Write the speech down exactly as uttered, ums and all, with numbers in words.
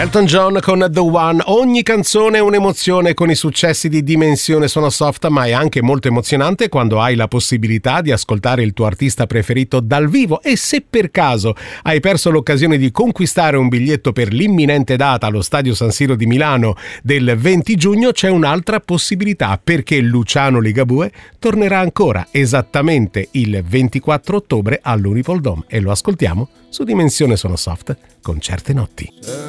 Elton John con The One. Ogni canzone è un'emozione con i successi di Dimensione Suono Soft, ma è anche molto emozionante quando hai la possibilità di ascoltare il tuo artista preferito dal vivo. E se per caso hai perso l'occasione di conquistare un biglietto per l'imminente data allo Stadio San Siro di Milano del venti giugno, c'è un'altra possibilità, perché Luciano Ligabue tornerà ancora esattamente il ventiquattro ottobre all'Unipol Dome e lo ascoltiamo su Dimensione Suono Soft con Certe Notti.